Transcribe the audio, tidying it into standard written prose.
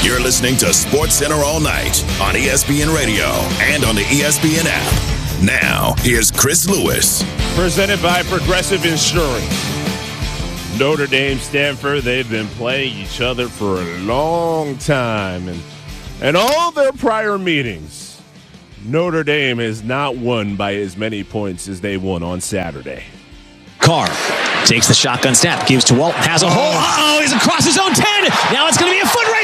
You're listening to Sports Center all night on ESPN Radio and on the ESPN app. Now, here's Chris Lewis. Presented by Progressive Insurance. Notre Dame, Stanford, they've been playing each other for a long time. And all their prior meetings, Notre Dame has not won by as many points as they won on Saturday. Carr takes the shotgun snap, gives to Walton, has a hole. Uh-oh, he's across his own 10. Now it's going to be a foot race.